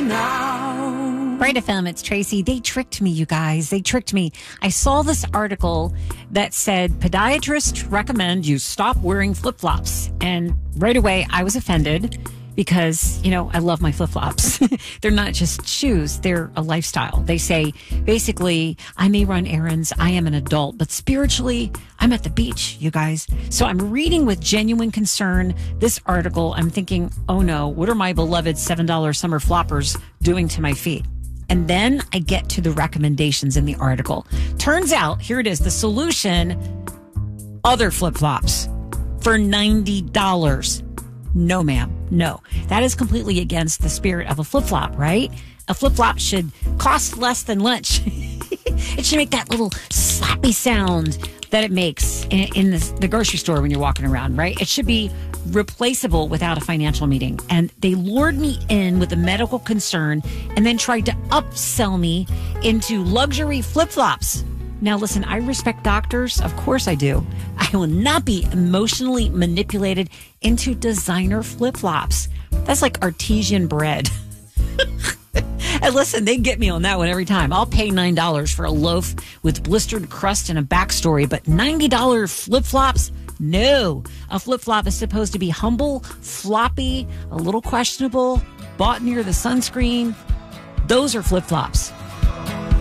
now. Bright FM, it's Tracy. They tricked me, you guys. They tricked me. I saw this article that said podiatrists recommend you stop wearing flip-flops. And right away, I was offended because, you know, I love my flip-flops. They're not just shoes. They're a lifestyle. They say, basically, I may run errands. I am an adult, but spiritually, I'm at the beach, you guys. So I'm reading with genuine concern this article. I'm thinking, oh no, what are my beloved $7 summer floppers doing to my feet? And then I get to the recommendations in the article. Turns out, here it is, the solution, other flip-flops for $90. No, ma'am. No. That is completely against the spirit of a flip-flop, right? A flip-flop should cost less than lunch. It should make that little slappy sound that it makes in the grocery store when you're walking around, right? It should be replaceable without a financial meeting. And they lured me in with a medical concern and then tried to upsell me into luxury flip-flops. Now, listen, I respect doctors. Of course I do. I will not be emotionally manipulated into designer flip-flops. That's like artesian bread. And listen, they get me on that one every time. I'll pay $9 for a loaf with blistered crust and a backstory, but $90 flip-flops? No. A flip-flop is supposed to be humble, floppy, a little questionable, bought near the sunscreen. Those are flip-flops.